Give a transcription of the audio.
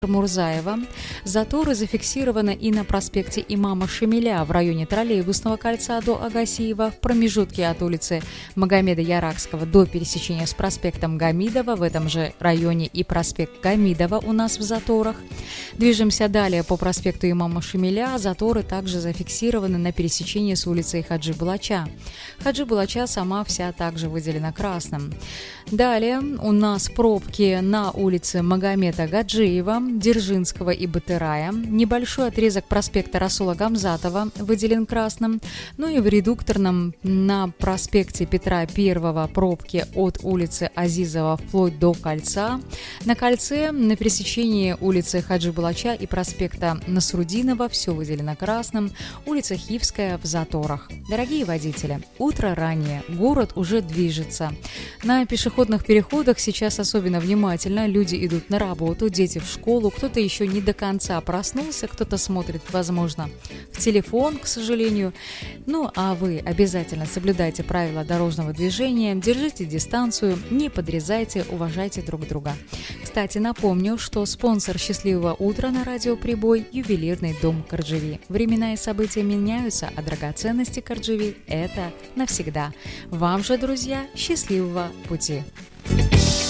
Мурзаева. Заторы зафиксированы и на проспекте Имама Шамиля в районе Троллейбусного кольца до Агасиева, в промежутке от улицы Магомеда Яракского до пересечения с проспектом Гамидова, в этом же районе и проспект Гамидова у нас в заторах. Движемся далее по проспекту Имама Шамиля. Заторы также зафиксированы на пересечении с улицей Хаджи Булача. Хаджи Булача сама вся также выделена красным. Далее у нас пробки на улице Магомеда Гаджиева, Дзержинского и Батырая. Небольшой отрезок проспекта Расула Гамзатова выделен красным. Ну и в редукторном на проспекте Петра I пробки от улицы Азизова вплоть до кольца. На кольце на пересечении улицы Хаджи Булача и проспекта Насрудинова все выделено красным. Улица Хивская в заторах. Дорогие водители, утро раннее, город уже движется. На пешеходных переходах сейчас особенно внимательно. Люди идут на работу, дети в школу, кто-то еще не до конца проснулся, кто-то смотрит, возможно, в телефон, к сожалению. Ну, а вы обязательно соблюдайте правила дорожного движения, держите дистанцию, не подрезайте, уважайте друг друга. Кстати, напомню, что спонсор «Счастливого утра» на радио «Прибой» – ювелирный дом Корджави. Времена и события меняются, а драгоценности Корджави – это навсегда. Вам же, друзья, счастливого пути!